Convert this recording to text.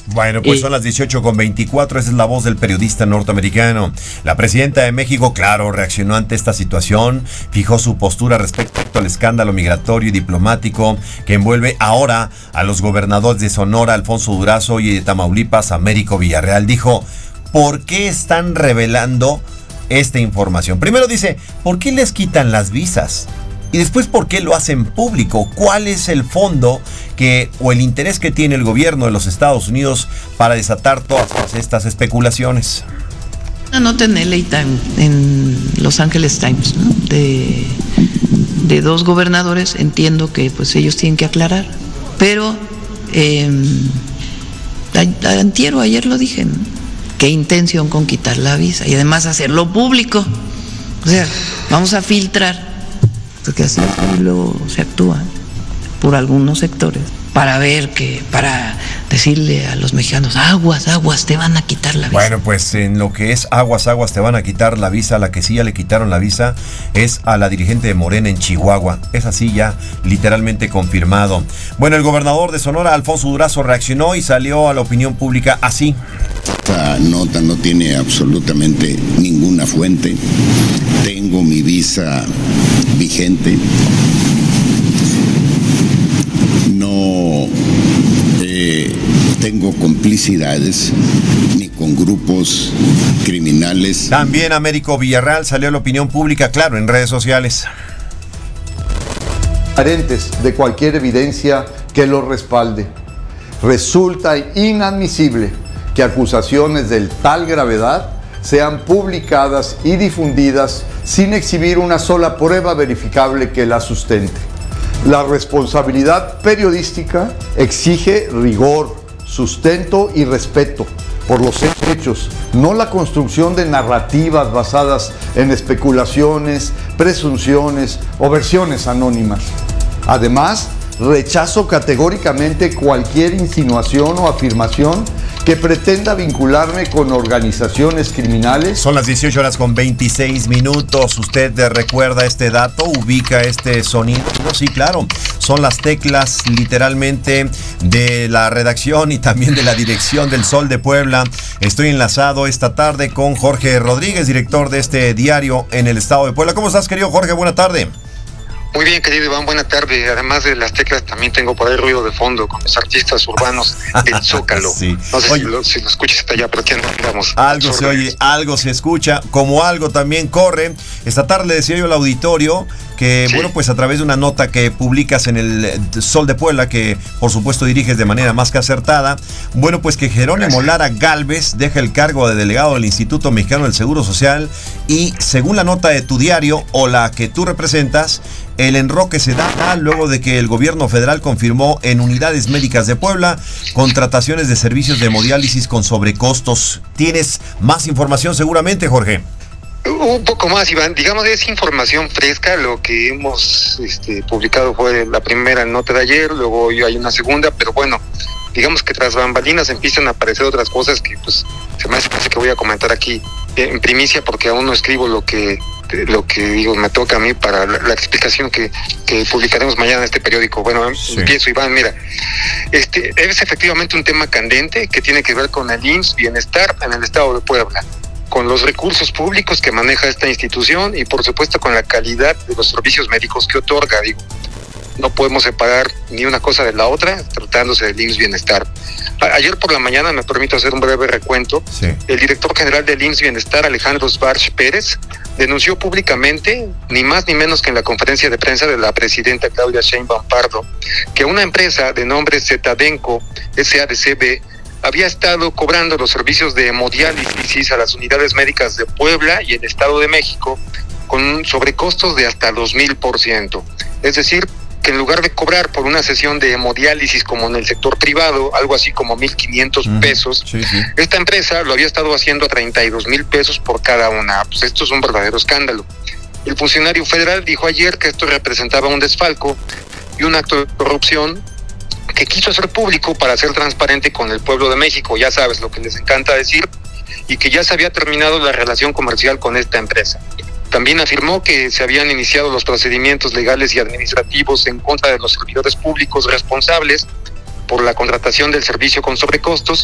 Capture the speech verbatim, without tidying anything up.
Bueno, pues Eh, son las dieciocho con veinticuatro, esa es la voz del periodista norteamericano. La presidenta de México, claro, reaccionó ante esta situación, fijó su postura respecto al escándalo migratorio y diplomático que envuelve ahora a los gobernadores de Sonora, Alfonso Durazo, y de Tamaulipas, Américo Villarreal. Dijo, ¿por qué están revelando esta información? Primero dice, ¿por qué les quitan las visas? Y después, ¿por qué lo hacen público? ¿Cuál es el fondo que o el interés que tiene el gobierno de los Estados Unidos para desatar todas estas especulaciones? Una nota en L A Times, en Los Angeles Times, ¿no? de, de dos gobernadores, entiendo que pues ellos tienen que aclarar, pero eh, antier o ayer lo dije, ¿no? Qué intención con quitar la visa y además hacerlo público. O sea, vamos a filtrar, porque así luego se actúa por algunos sectores, para ver que, para decirle a los mexicanos, aguas, aguas, te van a quitar la visa. Bueno, pues en lo que es aguas, aguas, te van a quitar la visa. La que sí ya le quitaron la visa es a la dirigente de Morena en Chihuahua. Es así ya literalmente confirmado. Bueno, el gobernador de Sonora, Alfonso Durazo, reaccionó y salió a la opinión pública así. Esta nota no tiene absolutamente ninguna fuente. Tengo mi visa vigente. No eh, tengo complicidades ni con grupos criminales. También Américo Villarreal salió a la opinión pública, claro, en redes sociales. Carentes de cualquier evidencia que lo respalde. Resulta inadmisible que acusaciones de tal gravedad sean publicadas y difundidas sin exhibir una sola prueba verificable que la sustente. La responsabilidad periodística exige rigor, sustento y respeto por los hechos, no la construcción de narrativas basadas en especulaciones, presunciones o versiones anónimas. Además, rechazo categóricamente cualquier insinuación o afirmación que pretenda vincularme con organizaciones criminales. Son las dieciocho horas con veintiséis minutos. ¿Usted recuerda este dato? ¿Ubica este sonido? Sí, claro. Son las teclas literalmente de la redacción y también de la dirección del Sol de Puebla. Estoy enlazado esta tarde con Jorge Rodríguez, director de este diario en el estado de Puebla. ¿Cómo estás, querido Jorge? Buena tarde. Muy bien, querido Iván, buena tarde. Además de las teclas, también tengo por ahí ruido de fondo con los artistas urbanos del Zócalo. Sí. No sé Oye, si, lo, si lo escuchas hasta allá, pero ya no digamos. algo se oye, algo se escucha, como algo también corre. Esta tarde le decía yo al auditorio que, sí, bueno, pues a través de una nota que publicas en el Sol de Puebla, que por supuesto diriges de manera más que acertada, bueno, pues que Jerónimo Lara Gálvez deja el cargo de delegado del Instituto Mexicano del Seguro Social y, según la nota de tu diario o la que tú representas, el enroque se da luego de que el gobierno federal confirmó en unidades médicas de Puebla contrataciones de servicios de hemodiálisis con sobrecostos. ¿Tienes más información seguramente, Jorge? Un poco más, Iván. Digamos, es información fresca. Lo que hemos este, publicado fue la primera nota de ayer, luego hoy hay una segunda, pero bueno, digamos que tras bambalinas empiezan a aparecer otras cosas que pues se me hace que voy a comentar aquí en primicia, porque aún no escribo lo que lo que digo me toca a mí para la, la explicación que, que publicaremos mañana en este periódico. Bueno, sí. Empiezo, Iván, mira, este es efectivamente un tema candente que tiene que ver con el I M S S Bienestar en el estado de Puebla, con los recursos públicos que maneja esta institución y por supuesto con la calidad de los servicios médicos que otorga. Digo, no podemos separar ni una cosa de la otra tratándose del I M S S Bienestar. Ayer por la mañana, me permito hacer un breve recuento, sí. El director general del I M S S Bienestar, Alejandro Svarch Pérez, denunció públicamente, ni más ni menos que en la conferencia de prensa de la presidenta Claudia Sheinbaum Pardo, que una empresa de nombre Zetadenco S A D C B había estado cobrando los servicios de hemodiálisis a las unidades médicas de Puebla y el Estado de México con sobrecostos de hasta dos mil por ciento. Es decir, que en lugar de cobrar por una sesión de hemodiálisis como en el sector privado, algo así como mil quinientos pesos, sí, sí. Esta empresa lo había estado haciendo a treinta y dos mil pesos por cada una. Pues esto es un verdadero escándalo. El funcionario federal dijo ayer que esto representaba un desfalco y un acto de corrupción que quiso hacer público para ser transparente con el pueblo de México, ya sabes lo que les encanta decir, y que ya se había terminado la relación comercial con esta empresa. También afirmó que se habían iniciado los procedimientos legales y administrativos en contra de los servidores públicos responsables por la contratación del servicio con sobrecostos